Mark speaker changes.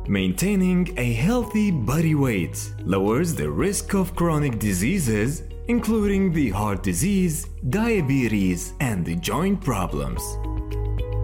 Speaker 1: Maintaining a healthy body weight lowers the risk of chronic diseases, including the heart disease, diabetes, and the joint problems.